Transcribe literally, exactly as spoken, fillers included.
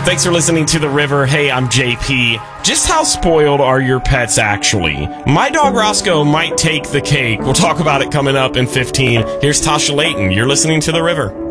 Thanks for listening to The River. Hey, I'm J P. Just how spoiled are your pets, actually? My dog Roscoe might take the cake. We'll talk about it coming up in fifteen. Here's Tasha Layton. You're listening to The River.